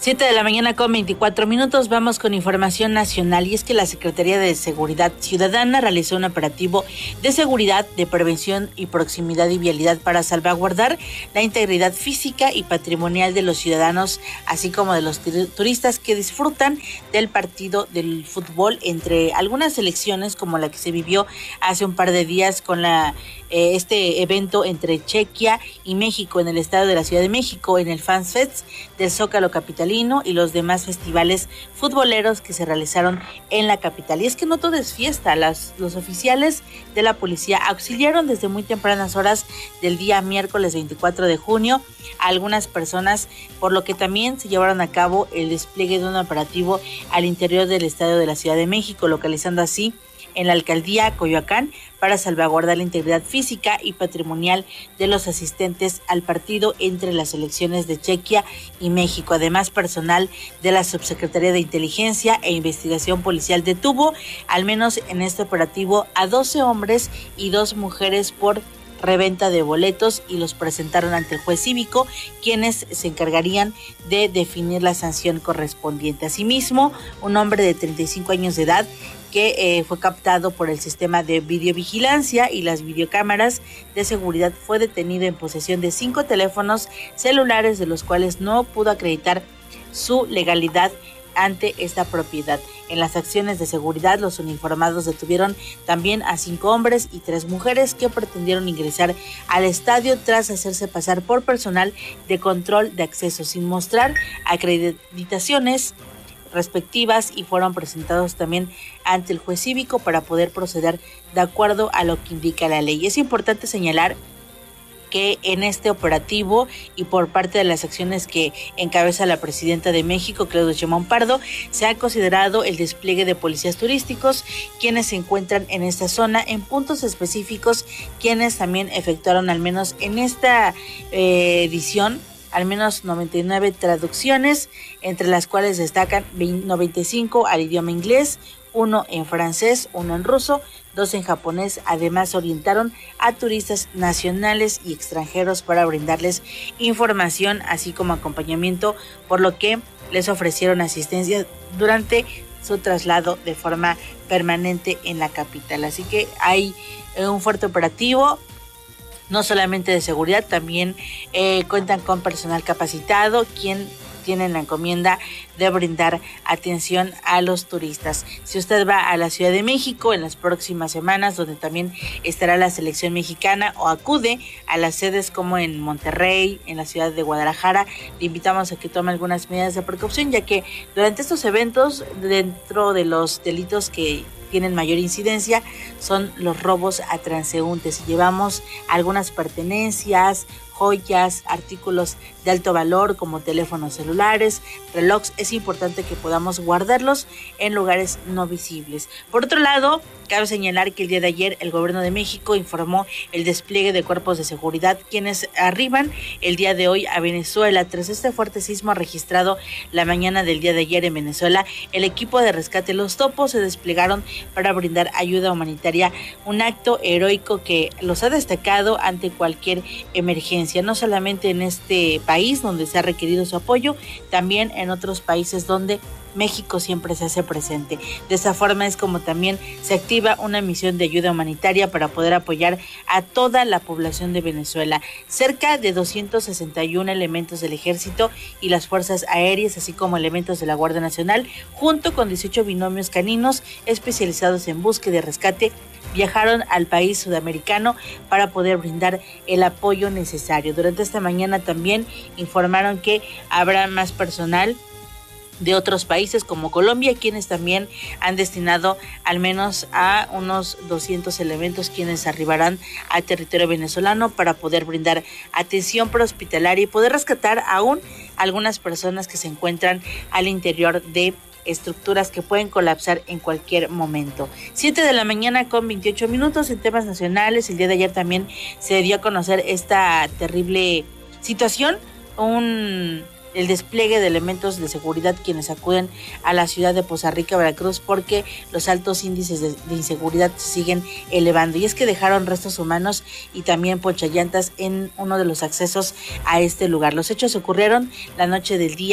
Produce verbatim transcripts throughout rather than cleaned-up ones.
Siete de la mañana con veinticuatro minutos, vamos con información nacional y es que la Secretaría de Seguridad Ciudadana realizó un operativo de seguridad, de prevención y proximidad y vialidad para salvaguardar la integridad física y patrimonial de los ciudadanos, así como de los turistas que disfrutan del partido del fútbol entre algunas selecciones como la que se vivió hace un par de días con la eh, este evento entre Chequia y México en el estado de la Ciudad de México en el Fans Fest del Zócalo capitalino y los demás festivales futboleros que se realizaron en la capital. Y es que no todo es fiesta. Las, los oficiales de la policía auxiliaron desde muy tempranas horas del día miércoles veinticuatro de junio a algunas personas, por lo que también se llevaron a cabo el despliegue de un operativo al interior del estado de la Ciudad de México, localizando así en la alcaldía Coyoacán para salvaguardar la integridad física y patrimonial de los asistentes al partido entre las selecciones de Chequia y México. Además, personal de la Subsecretaría de Inteligencia e Investigación Policial detuvo, al menos en este operativo, a doce hombres y dos mujeres por reventa de boletos y los presentaron ante el juez cívico, quienes se encargarían de definir la sanción correspondiente. Asimismo, un hombre de treinta y cinco años de edad que eh, fue captado por el sistema de videovigilancia y las videocámaras de seguridad fue detenido en posesión de cinco teléfonos celulares, de los cuales no pudo acreditar su legalidad ante esta propiedad. En las acciones de seguridad, los uniformados detuvieron también a cinco hombres y tres mujeres que pretendieron ingresar al estadio tras hacerse pasar por personal de control de acceso sin mostrar acreditaciones respectivas y fueron presentados también ante el juez cívico para poder proceder de acuerdo a lo que indica la ley. Es importante señalar que en este operativo y por parte de las acciones que encabeza la presidenta de México, Claudia Sheinbaum Pardo, se ha considerado el despliegue de policías turísticos, quienes se encuentran en esta zona en puntos específicos, quienes también efectuaron al menos en esta eh, edición al menos noventa y nueve traducciones, entre las cuales destacan noventa y cinco al idioma inglés, uno en francés, uno en ruso, dos en japonés. Además, orientaron a turistas nacionales y extranjeros para brindarles información, así como acompañamiento, por lo que les ofrecieron asistencia durante su traslado de forma permanente en la capital. Así que hay un fuerte operativo, no solamente de seguridad, también eh, cuentan con personal capacitado, quien tienen la encomienda de brindar atención a los turistas. Si usted va a la Ciudad de México en las próximas semanas, donde también estará la selección mexicana, o acude a las sedes como en Monterrey, en la ciudad de Guadalajara, le invitamos a que tome algunas medidas de precaución, ya que durante estos eventos, dentro de los delitos que tienen mayor incidencia, son los robos a transeúntes. Llevamos algunas pertenencias, joyas, artículos de alto valor como teléfonos celulares, relojes. Es importante que podamos guardarlos en lugares no visibles. Por otro lado, cabe señalar que el día de ayer el gobierno de México informó el despliegue de cuerpos de seguridad, quienes arriban el día de hoy a Venezuela. Tras este fuerte sismo registrado la mañana del día de ayer en Venezuela, el equipo de rescate Los Topos se desplegaron para brindar ayuda humanitaria, un acto heroico que los ha destacado ante cualquier emergencia, no solamente en este país donde se ha requerido su apoyo, también en otros países donde México siempre se hace presente. De esa forma es como también se activa una misión de ayuda humanitaria para poder apoyar a toda la población de Venezuela. Cerca de doscientos sesenta y uno elementos del Ejército y las Fuerzas Aéreas, así como elementos de la Guardia Nacional, junto con dieciocho binomios caninos especializados en búsqueda y rescate, viajaron al país sudamericano para poder brindar el apoyo necesario. Durante esta mañana también informaron que habrá más personal de otros países como Colombia, quienes también han destinado al menos a unos doscientos elementos, quienes arribarán al territorio venezolano para poder brindar atención prehospitalaria y poder rescatar aún algunas personas que se encuentran al interior de estructuras que pueden colapsar en cualquier momento. Siete de la mañana con veintiocho minutos. En temas nacionales, el día de ayer también se dio a conocer esta terrible situación, un el despliegue de elementos de seguridad quienes acuden a la ciudad de Poza Rica, Veracruz, porque los altos índices de, de inseguridad se siguen elevando. Y es que dejaron restos humanos y también ponchallantas en uno de los accesos a este lugar. Los hechos ocurrieron la noche del día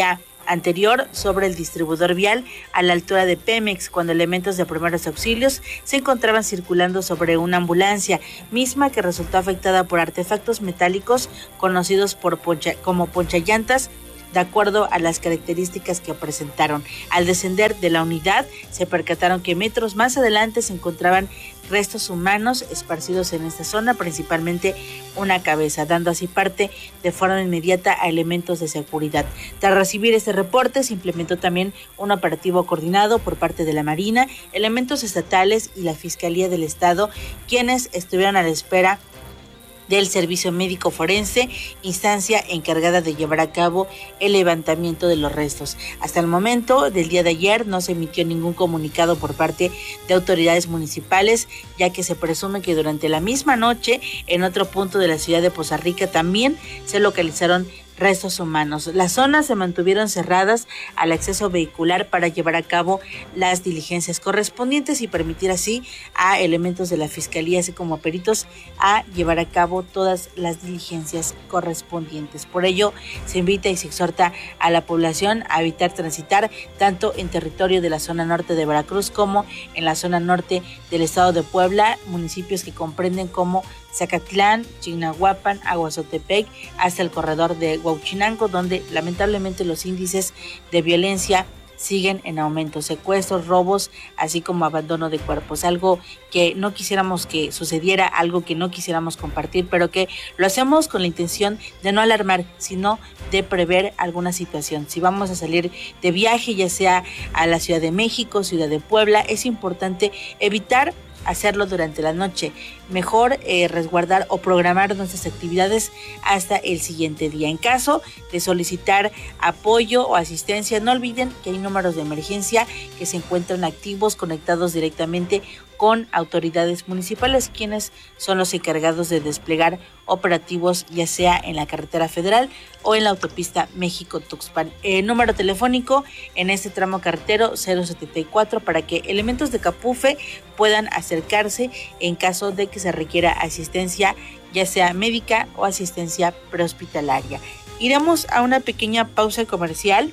anterior sobre el distribuidor vial a la altura de Pemex, cuando elementos de primeros auxilios se encontraban circulando sobre una ambulancia, misma que resultó afectada por artefactos metálicos conocidos por poncha, como ponchallantas, de acuerdo a las características que presentaron. Al descender de la unidad, se percataron que metros más adelante se encontraban restos humanos esparcidos en esta zona, principalmente una cabeza, dando así parte de forma inmediata a elementos de seguridad. Tras recibir este reporte, se implementó también un operativo coordinado por parte de la Marina, elementos estatales y la Fiscalía del Estado, quienes estuvieron a la espera del Servicio Médico Forense, instancia encargada de llevar a cabo el levantamiento de los restos. Hasta el momento del día de ayer no se emitió ningún comunicado por parte de autoridades municipales, ya que se presume que durante la misma noche, en otro punto de la ciudad de Poza Rica, también se localizaron restos humanos. Las zonas se mantuvieron cerradas al acceso vehicular para llevar a cabo las diligencias correspondientes y permitir así a elementos de la Fiscalía, así como a peritos, a llevar a cabo todas las diligencias correspondientes. Por ello, se invita y se exhorta a la población a evitar transitar tanto en territorio de la zona norte de Veracruz como en la zona norte del estado de Puebla, municipios que comprenden como Zacatlán, Chignahuapan, Aguazotepec, hasta el corredor de Huauchinango, donde lamentablemente los índices de violencia siguen en aumento, secuestros, robos, así como abandono de cuerpos, algo que no quisiéramos que sucediera, algo que no quisiéramos compartir, pero que lo hacemos con la intención de no alarmar, sino de prever alguna situación. Si vamos a salir de viaje, ya sea a la Ciudad de México, Ciudad de Puebla, es importante evitar hacerlo durante la noche. Mejor eh, resguardar o programar nuestras actividades hasta el siguiente día. En caso de solicitar apoyo o asistencia, no olviden que hay números de emergencia que se encuentran activos, conectados directamente con autoridades municipales, quienes son los encargados de desplegar operativos, ya sea en la carretera federal o en la autopista México-Tuxpan. El número telefónico en este tramo carretero cero setenta y cuatro para que elementos de Capufe puedan acercarse en caso de que se requiera asistencia, ya sea médica o asistencia prehospitalaria. Iremos a una pequeña pausa comercial,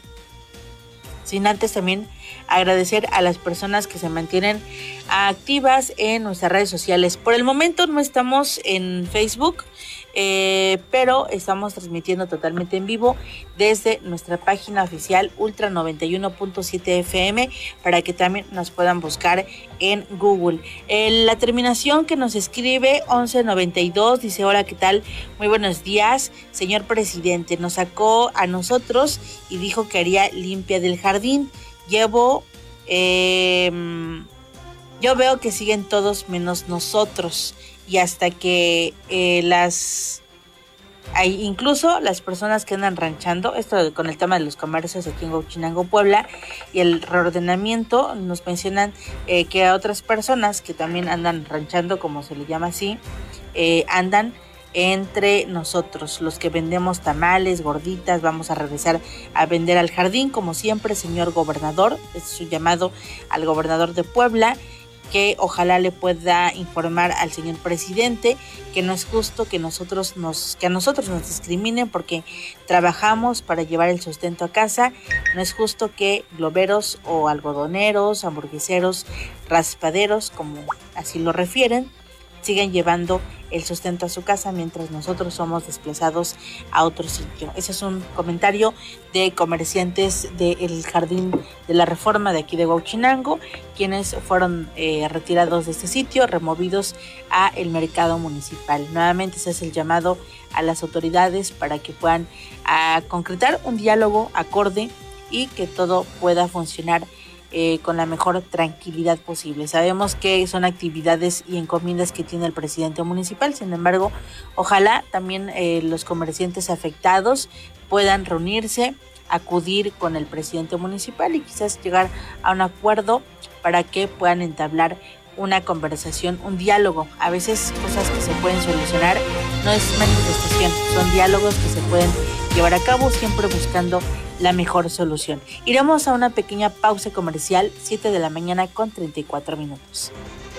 sin antes también agradecer a las personas que se mantienen activas en nuestras redes sociales. Por el momento no estamos en Facebook, eh, pero estamos transmitiendo totalmente en vivo desde nuestra página oficial Ultra noventa y uno punto siete F M, para que también nos puedan buscar en Google. Eh, la terminación que nos escribe once noventa y dos dice: hola, ¿qué tal? Muy buenos días, señor presidente. Nos sacó a nosotros y dijo que haría limpia del jardín. Llevo, eh, yo veo que siguen todos menos nosotros, y hasta que eh, las, hay incluso las personas que andan ranchando, esto con el tema de los comercios aquí en Huauchinango, Puebla, y el reordenamiento, nos mencionan eh, que a otras personas que también andan ranchando, como se le llama así, eh, andan entre nosotros, los que vendemos tamales, gorditas. Vamos a regresar a vender al jardín, como siempre, señor gobernador. Este es su llamado al gobernador de Puebla, que ojalá le pueda informar al señor presidente que no es justo que nosotros nos, que a nosotros nos discriminen porque trabajamos para llevar el sustento a casa. No es justo que globeros o algodoneros, hamburgueseros, raspaderos, como así lo refieren, sigan llevando el sustento a su casa mientras nosotros somos desplazados a otro sitio. Ese es un comentario de comerciantes del Jardín de la Reforma de aquí de Huauchinango, quienes fueron eh, retirados de este sitio, removidos a el mercado municipal. Nuevamente se hace el llamado a las autoridades para que puedan a, concretar un diálogo acorde y que todo pueda funcionar Eh, con la mejor tranquilidad posible. Sabemos que son actividades y encomiendas que tiene el presidente municipal, sin embargo, ojalá también eh, los comerciantes afectados puedan reunirse, acudir con el presidente municipal y quizás llegar a un acuerdo para que puedan entablar una conversación, un diálogo. A veces cosas que se pueden solucionar no es manifestación, son diálogos que se pueden llevar a cabo siempre buscando la mejor solución. Iremos a una pequeña pausa comercial, siete de la mañana con treinta y cuatro minutos.